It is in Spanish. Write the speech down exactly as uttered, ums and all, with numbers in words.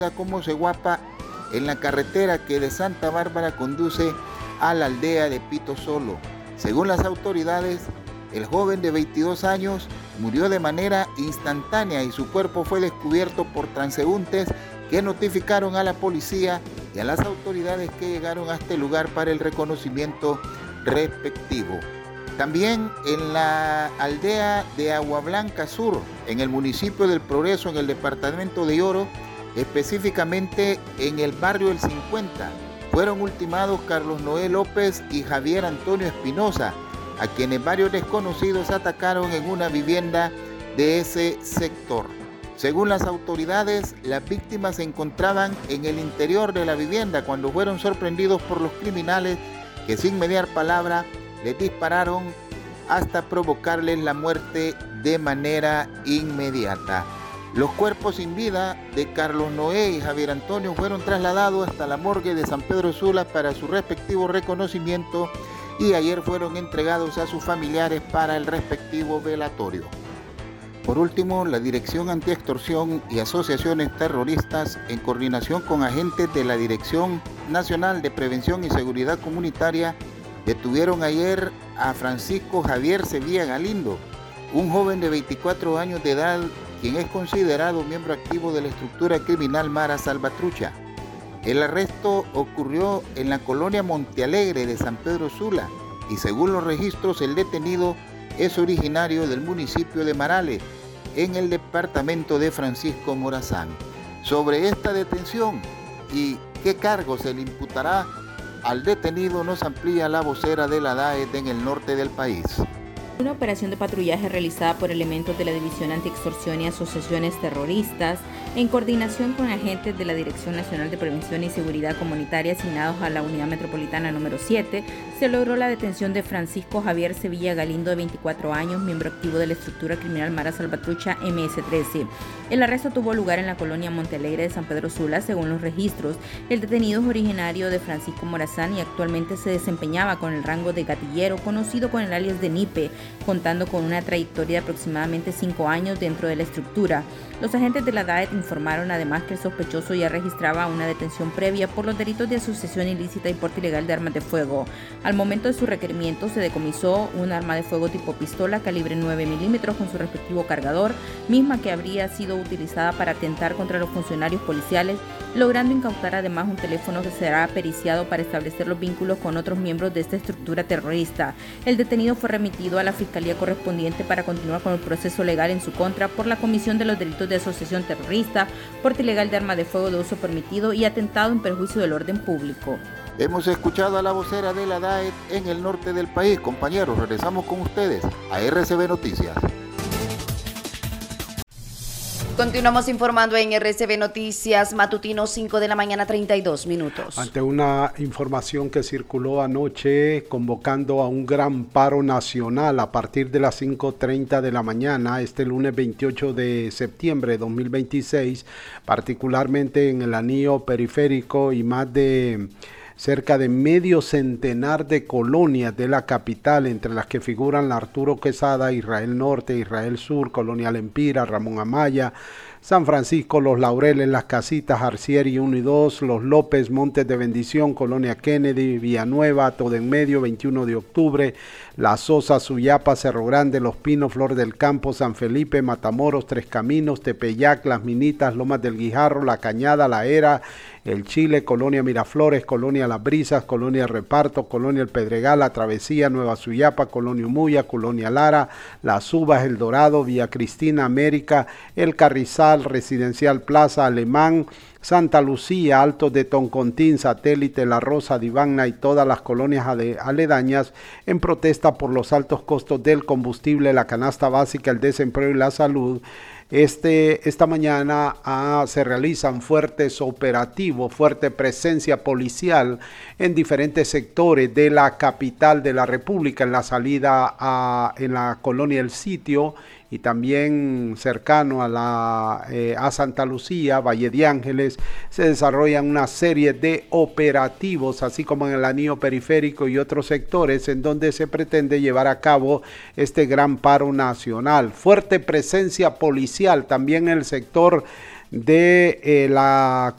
como Seguapa en la carretera que de Santa Bárbara conduce a la aldea de Pito Solo. Según las autoridades, el joven de veintidós años murió de manera instantánea y su cuerpo fue descubierto por transeúntes que notificaron a la policía y a las autoridades que llegaron a este lugar para el reconocimiento respectivo. También en la aldea de Agua Blanca Sur, en el municipio del Progreso, en el departamento de Oro, específicamente en el barrio El cincuenta, fueron ultimados Carlos Noé López y Javier Antonio Espinosa, a quienes varios desconocidos atacaron en una vivienda de ese sector. Según las autoridades, las víctimas se encontraban en el interior de la vivienda cuando fueron sorprendidos por los criminales que sin mediar palabra les dispararon hasta provocarles la muerte de manera inmediata. Los cuerpos sin vida de Carlos Noé y Javier Antonio fueron trasladados hasta la morgue de San Pedro Sula para su respectivo reconocimiento y ayer fueron entregados a sus familiares para el respectivo velatorio. Por último, la Dirección Antiextorsión y Asociaciones Terroristas, en coordinación con agentes de la Dirección Nacional de Prevención y Seguridad Comunitaria, detuvieron ayer a Francisco Javier Sevilla Galindo, un joven de veinticuatro años de edad, quien es considerado miembro activo de la estructura criminal Mara Salvatrucha. El arresto ocurrió en la colonia Montealegre de San Pedro Sula y según los registros el detenido es originario del municipio de Marales, en el departamento de Francisco Morazán. Sobre esta detención y qué cargo se le imputará al detenido nos amplía la vocera de la D A E T en el norte del país. Una operación de patrullaje realizada por elementos de la División Antiextorsión y Asociaciones Terroristas, en coordinación con agentes de la Dirección Nacional de Prevención y Seguridad Comunitaria asignados a la Unidad Metropolitana número siete, se logró la detención de Francisco Javier Sevilla Galindo, de veinticuatro años, miembro activo de la estructura criminal Mara Salvatrucha M S trece. El arresto tuvo lugar en la colonia Montealegre de San Pedro Sula. Según los registros, el detenido es originario de Francisco Morazán y actualmente se desempeñaba con el rango de gatillero, conocido con el alias de Nipe, contando con una trayectoria de aproximadamente cinco años dentro de la estructura. Los agentes de la D A E T informaron además que el sospechoso ya registraba una detención previa por los delitos de asociación ilícita y porte ilegal de armas de fuego. Al momento de su requerimiento se decomisó un arma de fuego tipo pistola calibre nueve milímetros con su respectivo cargador, misma que habría sido utilizada para atentar contra los funcionarios policiales, logrando incautar además un teléfono que será periciado para establecer los vínculos con otros miembros de esta estructura terrorista. El detenido fue remitido a la fiscalía correspondiente para continuar con el proceso legal en su contra por la comisión de los delitos de asociación terrorista, porte ilegal de arma de fuego de uso permitido y atentado en perjuicio del orden público. Hemos escuchado a la vocera de la D A E T en el norte del país. Compañeros, regresamos con ustedes a R C B Noticias. Continuamos informando en R C B Noticias Matutino, cinco de la mañana, treinta y dos minutos. Ante una información que circuló anoche convocando a un gran paro nacional a partir de las cinco treinta de la mañana, este lunes veintiocho de septiembre de dos mil veintiséis, particularmente en el anillo periférico y más de cerca de medio centenar de colonias de la capital, entre las que figuran la Arturo Quesada, Israel Norte, Israel Sur, Colonia Lempira, Ramón Amaya, San Francisco, Los Laureles, Las Casitas, Arcieri uno y dos, Los López, Montes de Bendición, Colonia Kennedy, Villanueva, Todo en Medio, veintiuno de octubre, La Sosa, Suyapa, Cerro Grande, Los Pinos, Flor del Campo, San Felipe, Matamoros, Tres Caminos, Tepeyac, Las Minitas, Lomas del Guijarro, La Cañada, La Era, El Chile, Colonia Miraflores, Colonia Las Brisas, Colonia Reparto, Colonia El Pedregal, La Travesía, Nueva Suyapa, Colonia Umuya, Colonia Lara, Las Uvas, El Dorado, Villa Cristina, América, El Carrizal, Residencial Plaza, Alemán, Santa Lucía, Altos de Toncontín, Satélite, La Rosa, Divagna y todas las colonias aledañas en protesta por los altos costos del combustible, la canasta básica, el desempleo y la salud. Este, esta mañana ah, se realizan fuertes operativos, fuerte presencia policial en diferentes sectores de la capital de la República, en la salida a, en la colonia El Sitio y también cercano a, la, eh, a Santa Lucía, Valle de Ángeles, se desarrollan una serie de operativos, así como en el anillo periférico y otros sectores, en donde se pretende llevar a cabo este gran paro nacional. Fuerte presencia policial también en el sector de eh, la